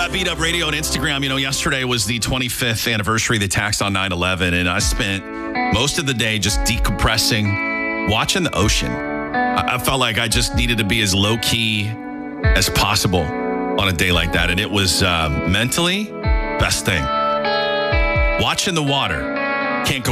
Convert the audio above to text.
Beat Up Radio on Instagram. Yesterday was the 25th anniversary of the attacks on 9/11, and I spent most of the day just decompressing, watching the ocean. I felt like I just needed to be as low-key as possible on a day like that, and it was mentally best thing. Watching the water. Can't go